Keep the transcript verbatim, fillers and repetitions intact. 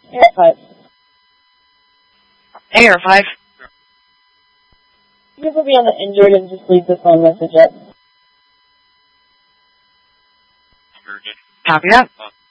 A R five. A R five. You can be on the injured and just leave the phone message up. Copy that.